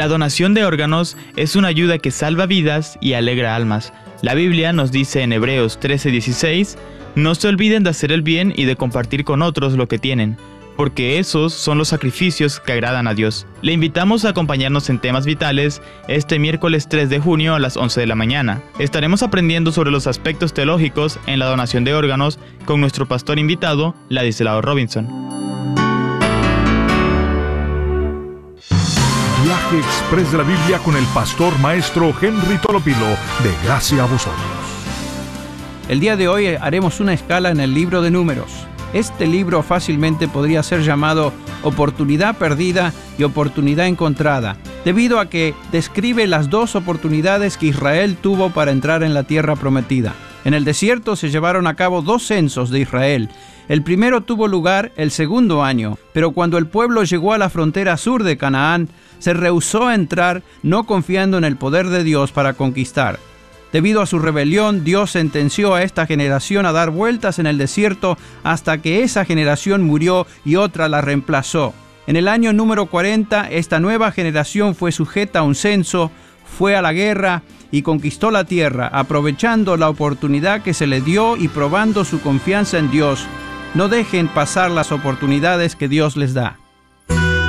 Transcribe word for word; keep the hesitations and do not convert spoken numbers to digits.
La donación de órganos es una ayuda que salva vidas y alegra almas. La Biblia nos dice en Hebreos trece dieciséis, no se olviden de hacer el bien y de compartir con otros lo que tienen, porque esos son los sacrificios que agradan a Dios. Le invitamos a acompañarnos en Temas Vitales este miércoles tres de junio a las once de la mañana. Estaremos aprendiendo sobre los aspectos teológicos en la donación de órganos con nuestro pastor invitado, Ladislao Robinson. Viaje Express de la Biblia con el pastor maestro Henry Tolopilo, de gracia a vosotros. El día de hoy haremos una escala en el libro de Números. Este libro fácilmente podría ser llamado Oportunidad Perdida y Oportunidad Encontrada, debido a que describe las dos oportunidades que Israel tuvo para entrar en la tierra prometida. En el desierto se llevaron a cabo dos censos de Israel. El primero tuvo lugar el segundo año, pero cuando el pueblo llegó a la frontera sur de Canaán, se rehusó a entrar, no confiando en el poder de Dios para conquistar. Debido a su rebelión, Dios sentenció a esta generación a dar vueltas en el desierto hasta que esa generación murió y otra la reemplazó. En el año número cuarenta, esta nueva generación fue sujeta a un censo, fue a la guerra y conquistó la tierra, aprovechando la oportunidad que se le dio y probando su confianza en Dios. No dejen pasar las oportunidades que Dios les da.